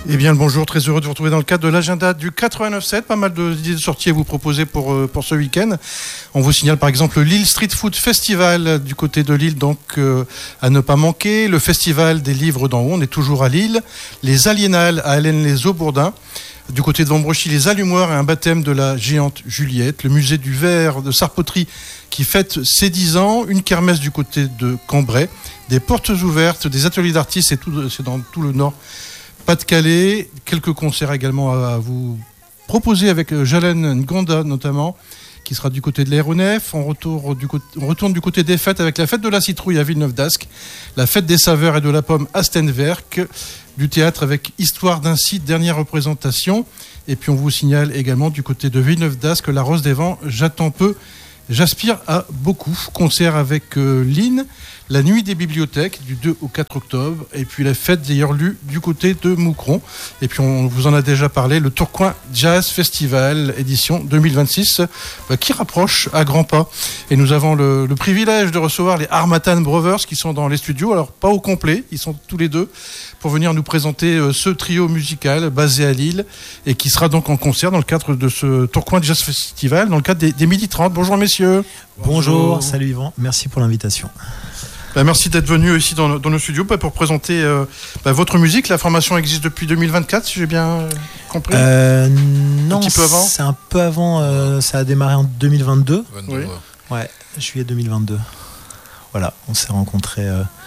Eh bien, le bonjour, très heureux de vous retrouver dans le cadre de l'agenda du 89.7. Pas mal d'idées de sorties à vous proposer pour ce week-end. On vous signale par exemple Lille Street Food Festival du côté de Lille, donc à ne pas manquer. Le Festival des Livres d'en haut, on est toujours à Lille. Les Aliénales à Hélène-les-Eaux-Bourdin. Du côté de Vambrechy, les Allumoirs et un baptême de la géante Juliette. Le musée du verre de Sarpoterie qui fête ses 10 ans. Une kermesse du côté de Cambrai. Des portes ouvertes, des ateliers d'artistes, c'est dans tout le nord. Pas-de-Calais, quelques concerts également à vous proposer avec Jalen Ngonda notamment, qui sera du côté de l'aéronef. On retourne du côté des fêtes avec la fête de la citrouille à Villeneuve d'Ascq, la fête des saveurs et de la pomme à Stenwerk, du théâtre avec Histoire d'un site, dernière représentation. Et puis on vous signale également du côté de Villeneuve d'Ascq, la Rose des Vents, j'attends peu, j'aspire à beaucoup. Concert avec Lynn, la nuit des bibliothèques du 2 au 4 octobre, et puis la fête des Hurlus du côté de Moucron. Et puis on vous en a déjà parlé, le Tourcoing Jazz Festival, édition 2026, qui rapproche à grands pas. Et nous avons le privilège de recevoir les Harmattan Brothers qui sont dans les studios, alors pas au complet, ils sont tous les deux, pour venir nous présenter ce trio musical basé à Lille, et qui sera donc en concert dans le cadre de ce Tourcoing Jazz Festival, dans le cadre des Midi 30. Bonjour messieurs. Bonjour, salut Yvan, merci pour l'invitation. Merci d'être venu ici dans nos studios pour présenter votre musique. La formation existe depuis 2024, si j'ai bien compris. Non, un petit peu avant. C'est un peu avant. Ça a démarré en 2022. Oui. Ouais, juillet 2022. Voilà, on s'est rencontrés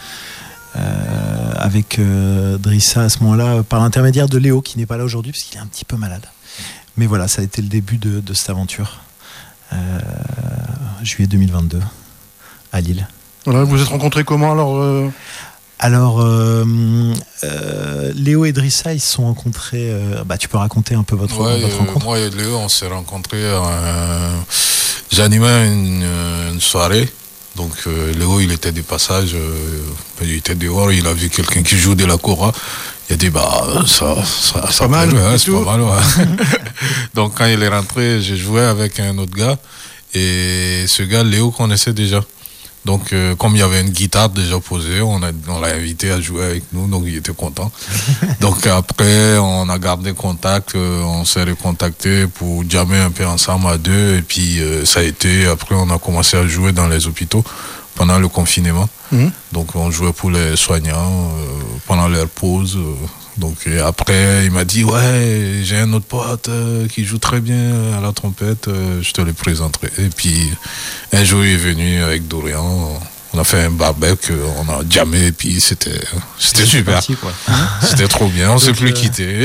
avec Drissa à ce moment-là par l'intermédiaire de Léo, qui n'est pas là aujourd'hui parce qu'il est un petit peu malade. Mais voilà, ça a été le début de cette aventure. Juillet 2022 à Lille. Voilà, vous vous êtes rencontrés comment alors Léo et Drissa, ils se sont rencontrés. Tu peux raconter un peu votre rencontre. Moi et Léo, on s'est rencontrés. J'animais une soirée. Donc Léo, il était de passage. Il était dehors. Il a vu quelqu'un qui joue de la kora. Il a dit ça c'est pas mal. C'est pas mal. Ouais. Donc quand il est rentré, j'ai joué avec un autre gars. Et ce gars, Léo, connaissait déjà. Donc, comme il y avait une guitare déjà posée, on l'a invité à jouer avec nous, donc il était content. Donc après, on a gardé contact, on s'est recontacté pour jammer un peu ensemble à deux, et puis ça a été, après on a commencé à jouer dans les hôpitaux pendant le confinement. Donc on jouait pour les soignants pendant leur pause. Donc et après, il m'a dit ouais, j'ai un autre pote qui joue très bien à la trompette, je te le présenterai. Et puis un jour, il est venu avec Dorian, on a fait un barbecue, on a jammé, et puis c'était super. Parti, quoi. C'était trop bien, on s'est plus quitté.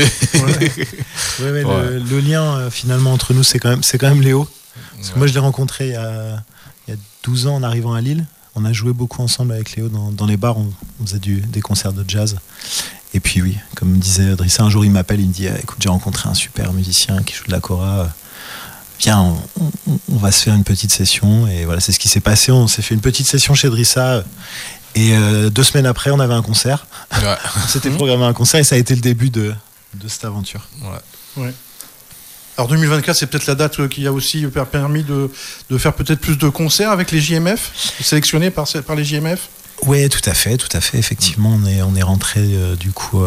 Ouais. Le lien finalement entre nous, c'est quand même Léo. Parce que moi, je l'ai rencontré il y a 12 ans en arrivant à Lille. On a joué beaucoup ensemble avec Léo dans les bars, on faisait des concerts de jazz. Et puis oui, comme disait Drissa, un jour il m'appelle, il me dit écoute, j'ai rencontré un super musicien qui joue de la kora, viens, on va se faire une petite session. Et voilà, c'est ce qui s'est passé. On s'est fait une petite session chez Drissa, et 2 semaines après on avait un concert. Ouais. On s'était programmé un concert, et ça a été le début de cette aventure. Ouais. Alors 2024, c'est peut-être la date qui a aussi permis de faire peut-être plus de concerts avec les JMF, sélectionnés par les JMF. Oui, tout à fait, effectivement, on est rentré du coup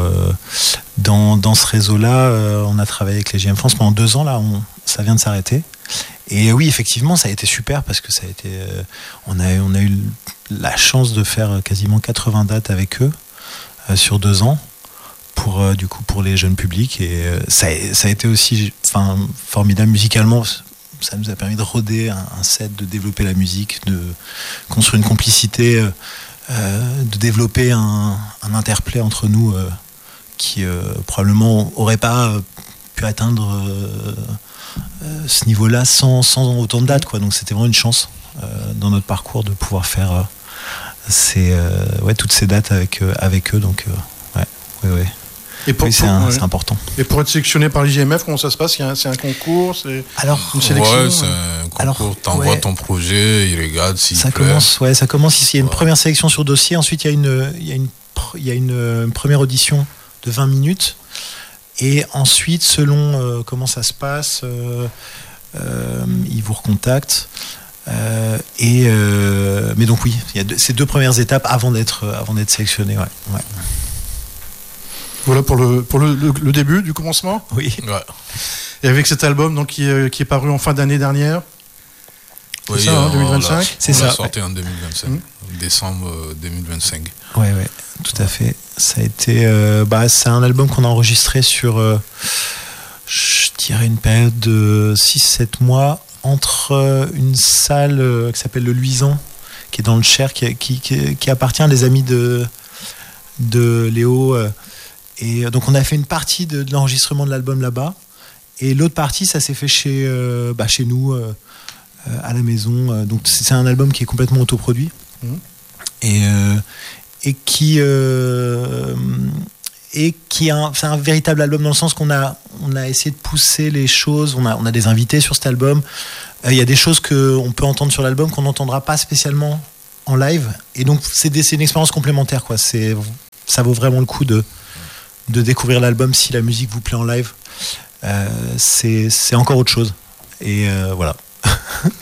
dans ce réseau-là. On a travaillé avec les JM France pendant 2 ans, là, ça vient de s'arrêter. Et oui, effectivement, ça a été super parce que ça a été, on a eu la chance de faire quasiment 80 dates avec eux sur 2 ans pour les jeunes publics, et ça a été aussi, formidable musicalement. Ça nous a permis de roder un set, de développer la musique, de construire une complicité. De développer un interplay entre nous qui probablement aurait pas pu atteindre ce niveau-là sans autant de dates, quoi. Donc c'était vraiment une chance dans notre parcours de pouvoir faire toutes ces dates avec eux. Donc ouais. Et c'est important. Et pour être sélectionné par l'IGMF, comment ça se passe? C'est un concours, c'est une sélection? Ouais, c'est un concours. T'envoies ton projet, ils regardent s'il ça plaît. Ça commence ici. Il y a une première sélection sur dossier. Ensuite, il y a une première audition de 20 minutes. Et ensuite, selon comment ça se passe, ils vous recontactent. Mais donc oui, il y a ces 2 premières étapes avant d'être sélectionné. Ouais. Voilà pour le début du commencement. Oui. Ouais. Et avec cet album donc qui est paru en fin d'année dernière. Oui, ça, 2025. C'est on ça. l'a sorti en 2025, décembre 2025. Ouais, tout à fait. Ça a été, c'est un album qu'on a enregistré sur, je dirais, une période de 6-7 mois entre une salle qui s'appelle le Luisan, qui est dans le Cher, qui appartient à des amis de Léo. Et donc on a fait une partie de l'enregistrement de l'album là-bas, et l'autre partie, ça s'est fait chez nous, à la maison. Donc c'est un album qui est complètement autoproduit. Et qui c'est un véritable album dans le sens qu'on a essayé de pousser les choses. On a des invités sur cet album. Il y a des choses qu'on peut entendre sur l'album qu'on n'entendra pas spécialement en live. Et donc c'est une expérience complémentaire, quoi. Ça vaut vraiment le coup de découvrir l'album si la musique vous plaît en live. C'est encore autre chose. Et voilà.